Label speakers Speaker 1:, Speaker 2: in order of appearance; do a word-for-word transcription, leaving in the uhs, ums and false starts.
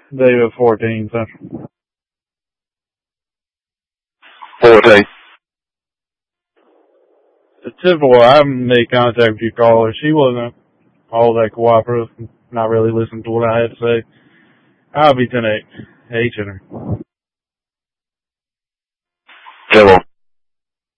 Speaker 1: David fourteen Central.
Speaker 2: fourteen.
Speaker 1: It's typical. I haven't made contact with you, caller. She wasn't all that cooperative, not really listening to what I had to say. I'll be ten eight. H in her.